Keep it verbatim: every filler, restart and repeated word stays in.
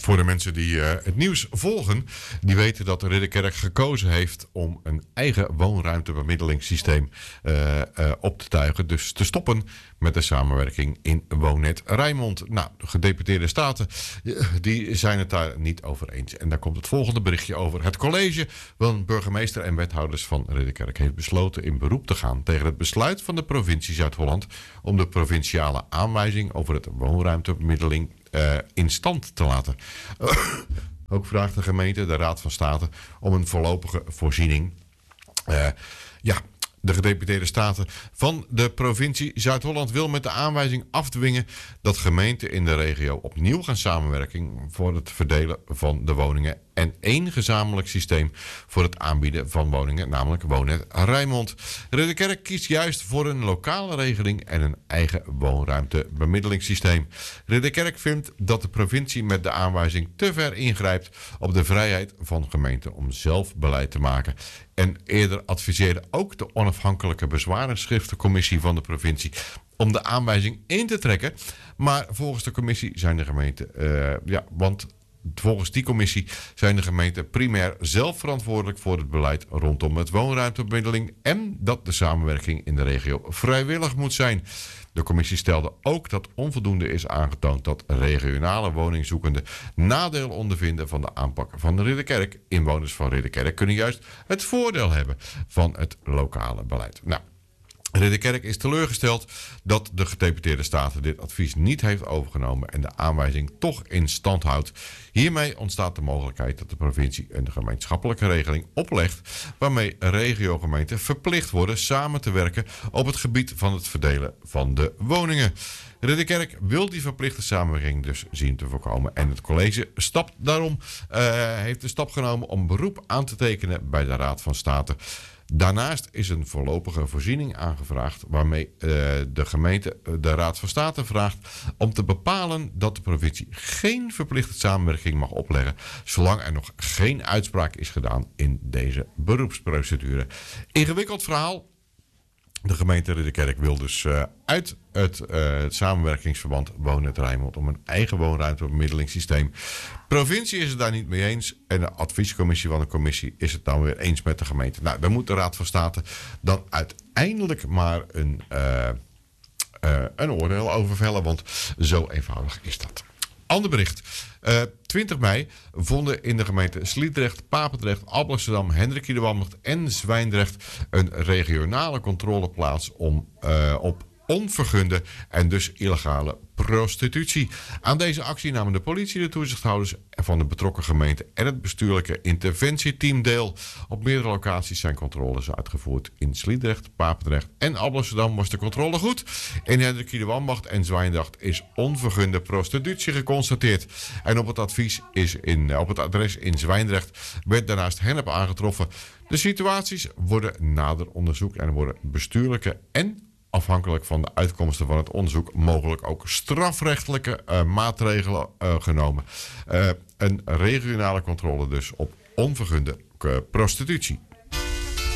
Voor de mensen die uh, het nieuws volgen, die weten dat de Ridderkerk gekozen heeft om een eigen woonruimtebemiddelingssysteem uh, uh, op te tuigen. Dus te stoppen met de samenwerking in Woonnet Rijnmond. Nou, de gedeputeerde staten die zijn het daar niet over eens. En daar komt het volgende berichtje over. Het college van burgemeester en wethouders van Ridderkerk heeft besloten in beroep te gaan tegen het besluit van de provincie Zuid-Holland om de provinciale aanwijzing over het woonruimtebemiddeling uh, in stand te laten. Uh, ook vraagt de gemeente de Raad van State om een voorlopige voorziening. Uh, ja... De gedeputeerde staten van de provincie Zuid-Holland wil met de aanwijzing afdwingen dat gemeenten in de regio opnieuw gaan samenwerken voor het verdelen van de woningen en één gezamenlijk systeem voor het aanbieden van woningen, namelijk Woonnet Rijnmond. Ridderkerk kiest juist voor een lokale regeling en een eigen woonruimtebemiddelingssysteem. Ridderkerk vindt dat de provincie met de aanwijzing te ver ingrijpt op de vrijheid van gemeenten om zelf beleid te maken. En eerder adviseerde ook de onafhankelijke bezwarenschriftencommissie van de provincie om de aanwijzing in te trekken. Maar volgens de commissie zijn de gemeenten, uh, ja, want volgens die commissie zijn de gemeenten primair zelf verantwoordelijk voor het beleid rondom het woonruimtebemiddeling en dat de samenwerking in de regio vrijwillig moet zijn. De commissie stelde ook dat onvoldoende is aangetoond dat regionale woningzoekenden nadeel ondervinden van de aanpak van de Ridderkerk. Inwoners van Ridderkerk kunnen juist het voordeel hebben van het lokale beleid. Nou, Ridderkerk is teleurgesteld dat de gedeputeerde staten dit advies niet heeft overgenomen en de aanwijzing toch in stand houdt. Hiermee ontstaat de mogelijkheid dat de provincie een gemeenschappelijke regeling oplegt waarmee regiogemeenten verplicht worden samen te werken op het gebied van het verdelen van de woningen. Ridderkerk wil die verplichte samenwerking dus zien te voorkomen. En het college stapt daarom, uh, heeft de stap genomen om beroep aan te tekenen bij de Raad van State. Daarnaast is een voorlopige voorziening aangevraagd waarmee uh, de gemeente uh, de Raad van State vraagt om te bepalen dat de provincie geen verplichte samenwerking mag opleggen zolang er nog geen uitspraak is gedaan in deze beroepsprocedure. Ingewikkeld verhaal. De gemeente Ridderkerk wil dus uh, uit het, uh, het samenwerkingsverband Woonnet Rijnmond om een eigen woonruimtebemiddelingssysteem. Provincie is het daar niet mee eens en de adviescommissie van de commissie is het dan weer eens met de gemeente. Nou, daar moet de Raad van State dan uiteindelijk maar een, uh, uh, een oordeel over vellen, want zo eenvoudig is dat. Ander bericht. Uh, twintig mei vonden in de gemeente Sliedrecht, Papendrecht, Alblasserdam, Hendrikiede-Wambacht en Zwijndrecht een regionale controle plaats om, uh, op onvergunde en dus illegale prostitutie. Aan deze actie namen de politie, de toezichthouders van de betrokken gemeente en het bestuurlijke interventieteam deel. Op meerdere locaties zijn controles uitgevoerd. In Sliedrecht, Papendrecht en Alblasserdam was de controle goed. In Hendrikiede-Wambacht en Zwijndrecht is onvergunde prostitutie geconstateerd. En op het advies is in, op het adres in Zwijndrecht werd daarnaast hennep aangetroffen. De situaties worden nader onderzocht en er worden bestuurlijke en afhankelijk van de uitkomsten van het onderzoek mogelijk ook strafrechtelijke uh, maatregelen uh, genomen. Uh, een regionale controle dus op onvergunde uh, prostitutie.